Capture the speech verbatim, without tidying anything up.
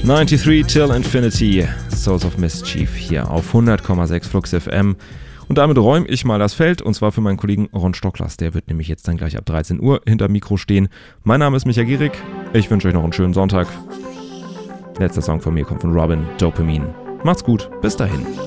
neunundneunzig Till Infinity, Souls of Mischief hier auf hundert Komma sechs Flux F M. Und damit räume ich mal das Feld, und zwar für meinen Kollegen Ron Stocklers. Der wird nämlich jetzt dann gleich ab dreizehn Uhr hinter Mikro stehen. Mein Name ist Michael Gierig. Ich wünsche euch noch einen schönen Sonntag. Letzter Song von mir kommt von Robin, Dopamine. Macht's gut, bis dahin.